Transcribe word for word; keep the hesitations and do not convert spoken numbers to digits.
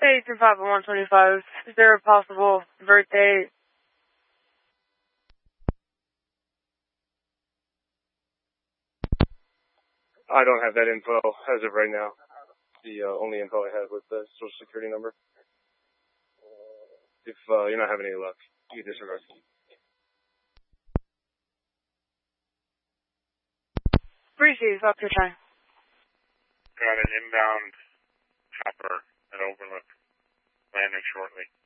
Hey, three five one twenty-five. Is there a possible birthday? I don't have that info as of right now. The uh, only info I have was the social security number. If uh, you're not having any luck, you disregard. Appreciate it. Up your time. Got an inbound chopper at Overlook landing shortly.